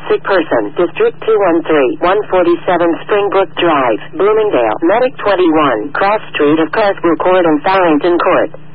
sick person, District 213, 147 Springbrook Drive, Bloomingdale, Medic 21, Cross Street of Carswell Court and Farrington Court.